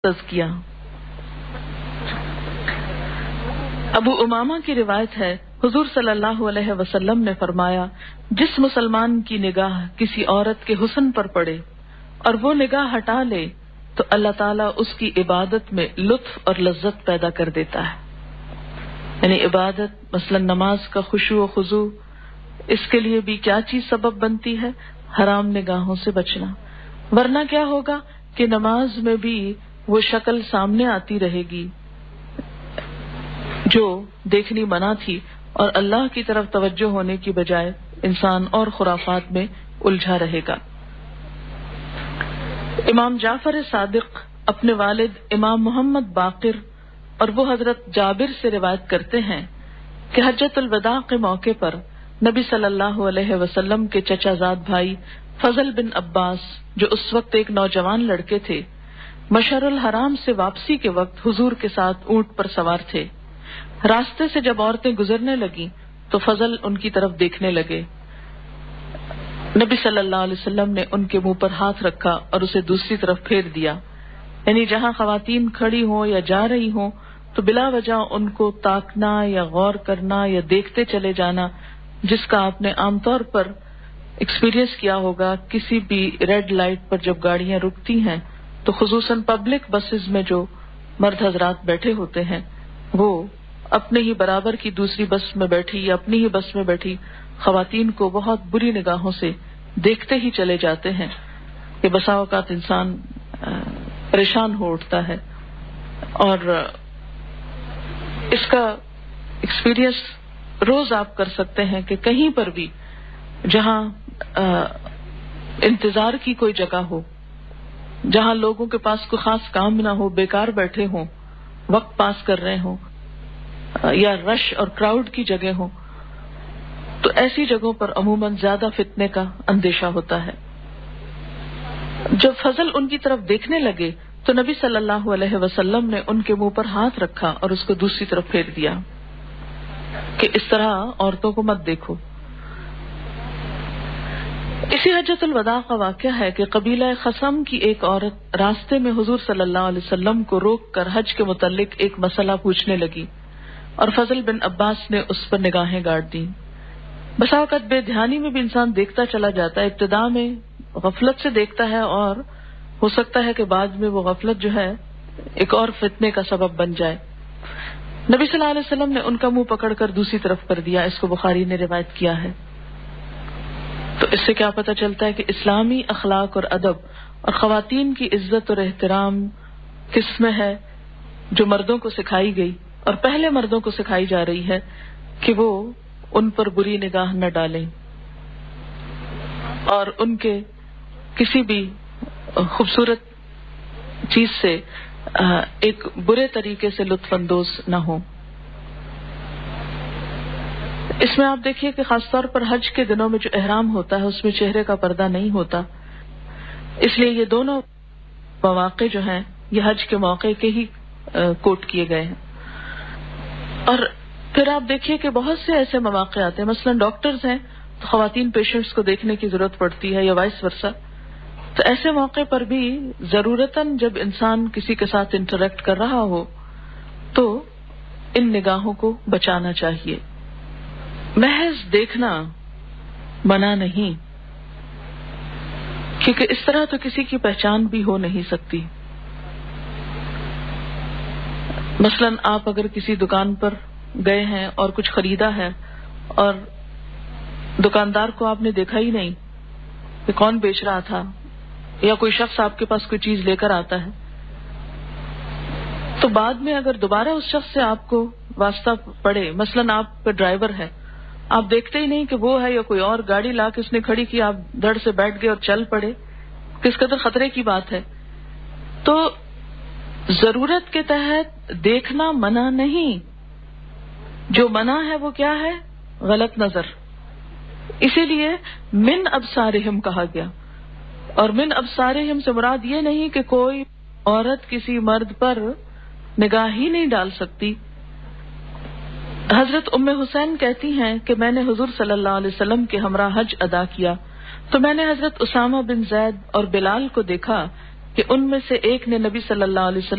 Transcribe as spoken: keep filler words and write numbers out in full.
تزکیہ۔ ابو امامہ کی روایت ہے، حضور صلی اللہ علیہ وسلم نے فرمایا، جس مسلمان کی نگاہ کسی عورت کے حسن پر پڑے اور وہ نگاہ ہٹا لے تو اللہ تعالیٰ اس کی عبادت میں لطف اور لذت پیدا کر دیتا ہے۔ یعنی عبادت مثلا نماز کا خشوع و خضوع، اس کے لیے بھی کیا چیز سبب بنتی ہے؟ حرام نگاہوں سے بچنا، ورنہ کیا ہوگا کہ نماز میں بھی وہ شکل سامنے آتی رہے گی جو دیکھنی منع تھی، اور اللہ کی طرف توجہ ہونے کی بجائے انسان اور خرافات میں الجھا رہے گا۔ امام جعفر صادق اپنے والد امام محمد باقر اور وہ حضرت جابر سے روایت کرتے ہیں کہ حجۃ الوداع کے موقع پر نبی صلی اللہ علیہ وسلم کے چچا زاد بھائی فضل بن عباس، جو اس وقت ایک نوجوان لڑکے تھے، مشعر الحرام سے واپسی کے وقت حضور کے ساتھ اونٹ پر سوار تھے۔ راستے سے جب عورتیں گزرنے لگیں تو فضل ان کی طرف دیکھنے لگے۔ نبی صلی اللہ علیہ وسلم نے ان کے منہ پر ہاتھ رکھا اور اسے دوسری طرف پھیر دیا، یعنی جہاں خواتین کھڑی ہوں یا جا رہی ہوں تو بلا وجہ ان کو تاکنا یا غور کرنا یا دیکھتے چلے جانا، جس کا آپ نے عام طور پر ایکسپیرینس کیا ہوگا کسی بھی ریڈ لائٹ پر جب گاڑیاں رکتی ہیں تو خصوصاً پبلک بسز میں جو مرد حضرات بیٹھے ہوتے ہیں وہ اپنے ہی برابر کی دوسری بس میں بیٹھی یا اپنی ہی بس میں بیٹھی خواتین کو بہت بری نگاہوں سے دیکھتے ہی چلے جاتے ہیں کہ بسا اوقات انسان پریشان ہو اٹھتا ہے۔ اور اس کا ایکسپیرینس روز آپ کر سکتے ہیں کہ کہیں پر بھی جہاں انتظار کی کوئی جگہ ہو، جہاں لوگوں کے پاس کوئی خاص کام نہ ہو، بیکار بیٹھے ہوں، وقت پاس کر رہے ہوں، یا رش اور کراؤڈ کی جگہ ہو، تو ایسی جگہوں پر عموماً زیادہ فتنے کا اندیشہ ہوتا ہے۔ جب فضل ان کی طرف دیکھنے لگے تو نبی صلی اللہ علیہ وسلم نے ان کے منہ پر ہاتھ رکھا اور اس کو دوسری طرف پھیر دیا کہ اس طرح عورتوں کو مت دیکھو۔ اسی حجۃ الوداع کا واقعہ ہے کہ قبیلہ خثم کی ایک عورت راستے میں حضور صلی اللہ علیہ وسلم کو روک کر حج کے متعلق ایک مسئلہ پوچھنے لگی اور فضل بن عباس نے اس پر نگاہیں گاڑ دیں۔ بسا اوقات بے دھیانی میں بھی انسان دیکھتا چلا جاتا ہے، ابتدا میں غفلت سے دیکھتا ہے اور ہو سکتا ہے کہ بعد میں وہ غفلت جو ہے ایک اور فتنے کا سبب بن جائے۔ نبی صلی اللہ علیہ وسلم نے ان کا منہ پکڑ کر دوسری طرف کر دیا، اس کو بخاری نے روایت کیا ہے۔ تو اس سے کیا پتہ چلتا ہے کہ اسلامی اخلاق اور ادب اور خواتین کی عزت اور احترام کس میں ہے، جو مردوں کو سکھائی گئی اور پہلے مردوں کو سکھائی جا رہی ہے کہ وہ ان پر بری نگاہ نہ ڈالیں اور ان کے کسی بھی خوبصورت چیز سے ایک برے طریقے سے لطف اندوز نہ ہو۔ اس میں آپ دیکھیے کہ خاص طور پر حج کے دنوں میں جو احرام ہوتا ہے اس میں چہرے کا پردہ نہیں ہوتا، اس لیے یہ دونوں مواقع جو ہیں یہ حج کے موقع کے ہی کوٹ کیے گئے ہیں۔ اور پھر آپ دیکھیے کہ بہت سے ایسے مواقع آتے ہیں، مثلا ڈاکٹرز ہیں تو خواتین پیشنٹس کو دیکھنے کی ضرورت پڑتی ہے یا وائس ورثہ، تو ایسے موقع پر بھی ضرورتاً جب انسان کسی کے ساتھ انٹریکٹ کر رہا ہو تو ان نگاہوں کو بچانا چاہیے۔ محض دیکھنا منع نہیں، کیونکہ اس طرح تو کسی کی پہچان بھی ہو نہیں سکتی۔ مثلا آپ اگر کسی دکان پر گئے ہیں اور کچھ خریدا ہے اور دکاندار کو آپ نے دیکھا ہی نہیں کہ کون بیچ رہا تھا، یا کوئی شخص آپ کے پاس کوئی چیز لے کر آتا ہے، تو بعد میں اگر دوبارہ اس شخص سے آپ کو واسطہ پڑے، مثلا آپ کا ڈرائیور ہے، آپ دیکھتے ہی نہیں کہ وہ ہے یا کوئی اور، گاڑی لا کے اس نے کھڑی کی، آپ دھڑ سے بیٹھ گئے اور چل پڑے، کس قدر خطرے کی بات ہے۔ تو ضرورت کے تحت دیکھنا منع نہیں، جو منع ہے وہ کیا ہے؟ غلط نظر۔ اسی لیے من ابصارہم کہا گیا، اور من ابصارہم سے مراد یہ نہیں کہ کوئی عورت کسی مرد پر نگاہ ہی نہیں ڈال سکتی۔ حضرت ام حسین کہتی ہیں کہ میں نے حضور صلی اللہ علیہ وسلم کے ہمراہ حج ادا کیا تو میں نے حضرت اسامہ بن زید اور بلال کو دیکھا کہ ان میں سے ایک نے نبی صلی اللہ علیہ وسلم